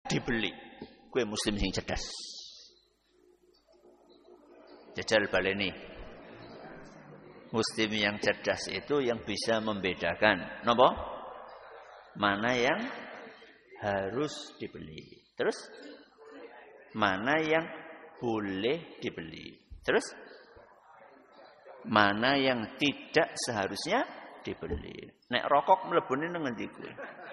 dibeli. Kowe muslim sing cerdas. Jajal baleni. Muslim yang cerdas itu yang bisa membedakan napa? Mana yang harus dibeli. Terus mana yang boleh dibeli. Terus mana yang tidak seharusnya dibeli. Nek rokok mlebune nang endi kuwi?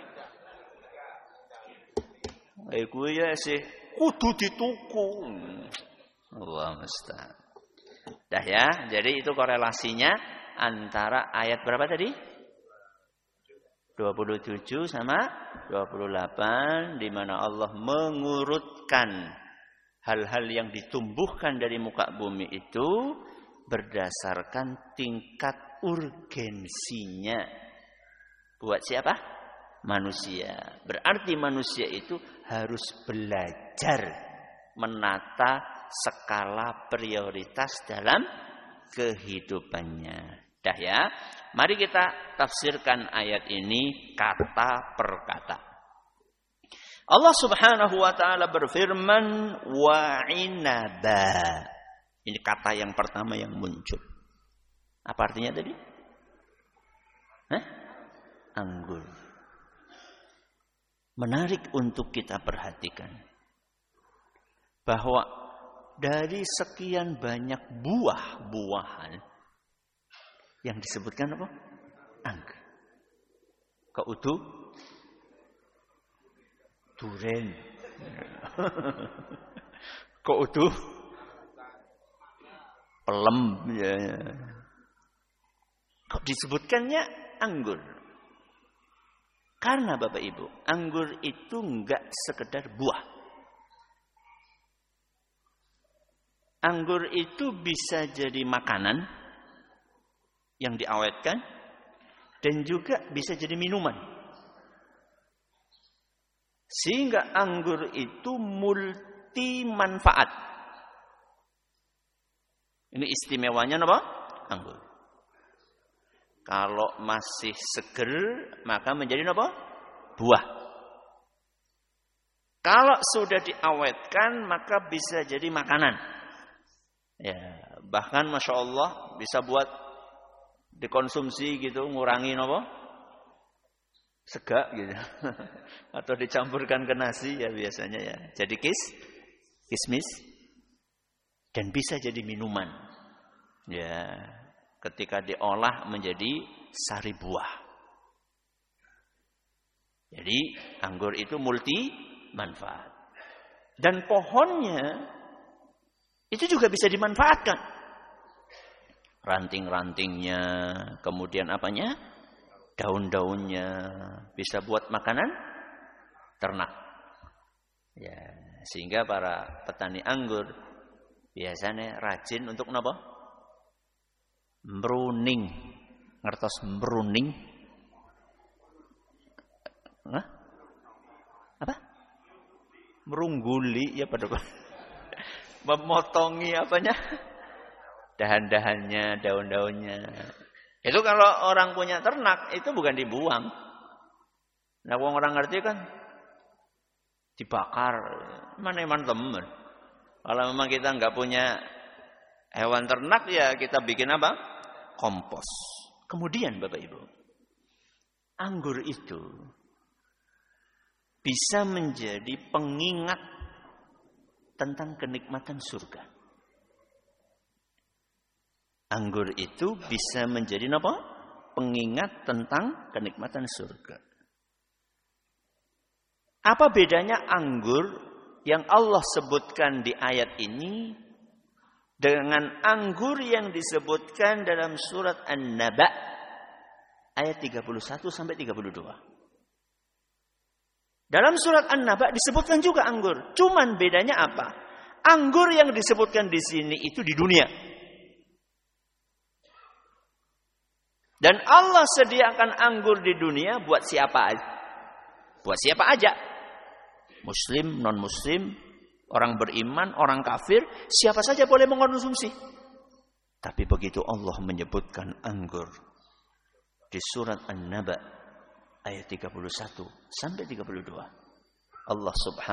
Kuwi ya sih kudu dituku. Allah musta'an. Dah ya, jadi itu korelasinya antara ayat berapa tadi? 27 sama 28 di mana Allah mengurutkan hal-hal yang ditumbuhkan dari muka bumi itu berdasarkan tingkat urgensinya. Buat siapa? Manusia. Berarti manusia itu harus belajar menata skala prioritas dalam kehidupannya. Dah ya. Mari kita tafsirkan ayat ini kata per kata. Allah Subhanahu wa taala berfirman wa inaba. Ini kata yang pertama yang muncul. Apa artinya tadi? Anggur. Menarik untuk kita perhatikan bahwa dari sekian banyak buah-buahan yang disebutkan apa? Anggur. Keutuh, duren. Keutuh, pelem. Ya. Kok disebutkannya anggur? Karena Bapak Ibu, anggur itu enggak sekedar buah. Anggur itu bisa jadi makanan yang diawetkan dan juga bisa jadi minuman. Sehingga anggur itu multi manfaat. Ini istimewanya apa? Anggur. Kalau masih seger, maka menjadi apa? Buah. Kalau sudah diawetkan, maka bisa jadi makanan. Ya, bahkan Masya Allah bisa buat dikonsumsi gitu, ngurangi apa? Sega gitu. Atau dicampurkan ke nasi ya biasanya ya. Jadi kismis. Dan bisa jadi minuman. Ya. Ketika diolah menjadi sari buah. Jadi anggur itu multi manfaat. Dan pohonnya itu juga bisa dimanfaatkan. Ranting-rantingnya, kemudian apanya? Daun-daunnya bisa buat makanan ternak. Ya, sehingga para petani anggur biasanya rajin untuk apa? Meruning. Ngertos meruning? Hah? Apa? Merungguli ya pada memotongi apanya? Dahan-dahannya, daun-daunnya. Itu kalau orang punya ternak itu bukan dibuang. Nah, orang ngerti kan dibakar. Mana teman. Kalau memang kita nggak punya hewan ternak ya kita bikin apa? Kompos. Kemudian Bapak Ibu, anggur itu bisa menjadi pengingat tentang kenikmatan surga. Anggur itu bisa menjadi apa? Pengingat tentang kenikmatan surga. Apa bedanya anggur yang Allah sebutkan di ayat ini dengan anggur yang disebutkan dalam surat An-Naba ayat 31 sampai 32. Dalam surat An-Naba disebutkan juga anggur. Cuman bedanya apa? Anggur yang disebutkan di sini itu di dunia. Dan Allah sediakan anggur di dunia buat siapa aja. Buat siapa aja. Muslim, non-muslim, orang beriman, orang kafir, siapa saja boleh mengkonsumsi. Tapi begitu Allah menyebutkan anggur di surat An-Naba ayat 31 sampai 32. Allah Subhanahu